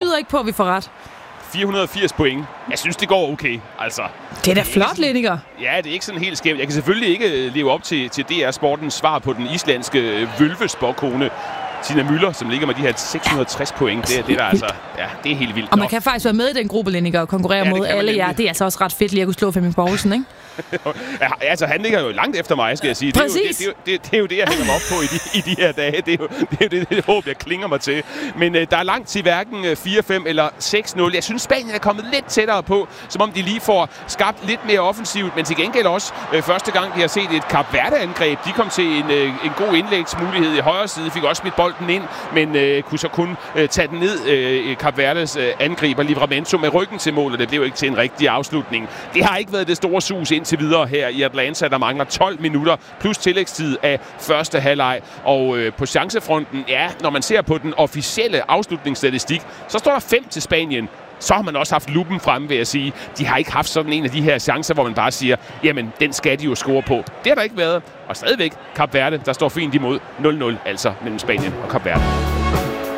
tyder ikke på, at vi får ret. 480 point. Jeg synes, det går okay. Altså, det er da flot, Lineker. Ja, det er ikke sådan helt skævt. Jeg kan selvfølgelig ikke leve op til DR Sportens svar på den islandske vølvespåkone Tina Müller, som ligger med de her 660 point. Det er altså, ja, det er helt vildt. Og man kan faktisk være med i den gruppe, Lineker, og konkurrere mod alle jer. Det er altså også ret fedt lige at kunne slå Flemming Poulsen, ikke? Ja, altså, han ligger jo langt efter mig, skal jeg sige. Præcis. Det er jo det, jeg hænger mig op på i de her dage. Det er jo det håb, jeg klinger mig til. Men der er langt til hverken 4-5 eller 6-0. Jeg synes, Spanien er kommet lidt tættere på, som om de lige får skabt lidt mere offensivt, men til gengæld også første gang, vi har set et Kap Verde-angreb. De kom til en god indlægsmulighed i højre side, fik også smidt bolden ind, men kunne så kun tage den ned. Kap Verdes angriber Livramento med ryggen til mål, og det blev ikke til en rigtig afslutning. Det har ikke været det store sus indtil videre her i Atlanta. Der mangler 12 minutter plus tillægstid af første halvleg. Og på chancefronten, ja, når man ser på den officielle afslutningsstatistik, så står der 5 til Spanien. Så har man også haft luppen fremme, vil jeg sige. De har ikke haft sådan en af de her chancer, hvor man bare siger, jamen, den skal de jo score på. Det har der ikke været. Og stadigvæk Kap Verde, der står fint imod 0-0, altså mellem Spanien og Kap Verde.